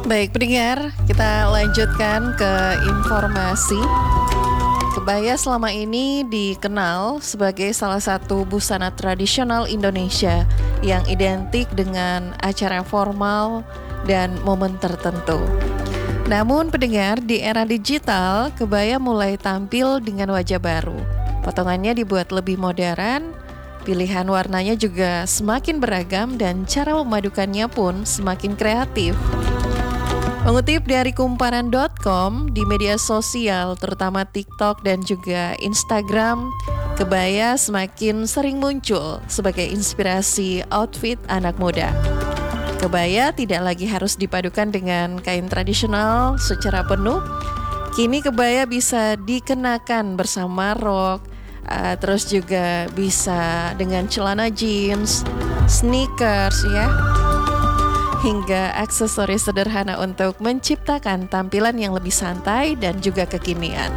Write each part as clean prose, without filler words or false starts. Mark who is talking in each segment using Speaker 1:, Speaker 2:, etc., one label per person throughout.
Speaker 1: Baik pendengar, kita lanjutkan ke informasi. Kebaya selama ini dikenal sebagai salah satu busana tradisional Indonesia yang identik dengan acara formal dan momen tertentu. Namun pendengar, di era digital, kebaya mulai tampil dengan wajah baru. Potongannya dibuat lebih modern, pilihan warnanya juga semakin beragam dan cara memadukannya pun semakin kreatif. Mengutip dari kumparan.com, di media sosial terutama TikTok dan juga Instagram, kebaya semakin sering muncul sebagai inspirasi outfit anak muda. Kebaya tidak lagi harus dipadukan dengan kain tradisional secara penuh. Kini kebaya bisa dikenakan bersama rok, terus juga bisa dengan celana jeans, sneakers ya, hingga aksesoris sederhana untuk menciptakan tampilan yang lebih santai dan juga kekinian.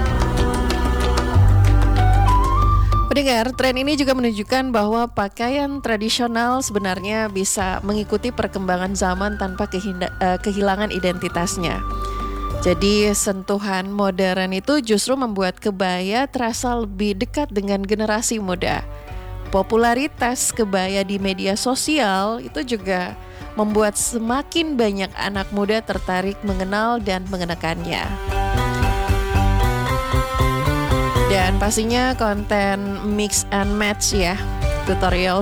Speaker 1: Pendengar, tren ini juga menunjukkan bahwa pakaian tradisional sebenarnya bisa mengikuti perkembangan zaman tanpa kehilangan identitasnya. Jadi sentuhan modern itu justru membuat kebaya terasa lebih dekat dengan generasi muda. Popularitas kebaya di media sosial itu juga membuat semakin banyak anak muda tertarik mengenal dan mengenakannya. Dan pastinya konten mix and match ya, tutorial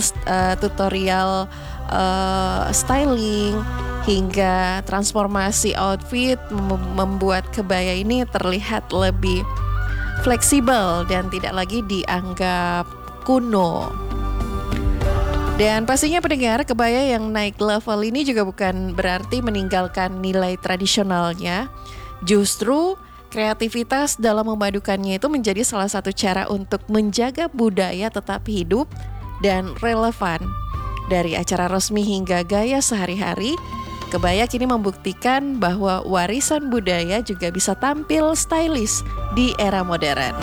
Speaker 1: styling hingga transformasi outfit membuat kebaya ini terlihat lebih fleksibel dan tidak lagi dianggap kuno. Dan pastinya pendengar, kebaya yang naik level ini juga bukan berarti meninggalkan nilai tradisionalnya. Justru kreativitas dalam memadukannya itu menjadi salah satu cara untuk menjaga budaya tetap hidup dan relevan. Dari acara resmi hingga gaya sehari-hari, kebaya kini membuktikan bahwa warisan budaya juga bisa tampil stylish di era modern.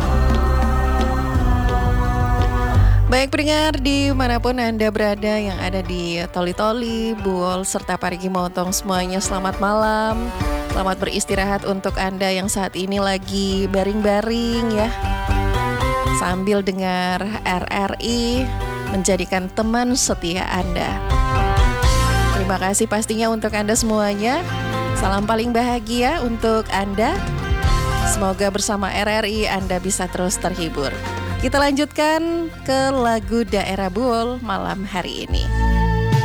Speaker 1: Baik pendengar, dimanapun Anda berada yang ada di Toli-Toli, Buol, serta Parigi Motong semuanya selamat malam. Selamat beristirahat untuk Anda yang saat ini lagi baring-baring ya, sambil dengar RRI, menjadikan teman setia Anda. Terima kasih pastinya untuk Anda semuanya. Salam paling bahagia untuk Anda. Semoga bersama RRI Anda bisa terus terhibur. Kita lanjutkan ke lagu daerah Buol malam hari ini.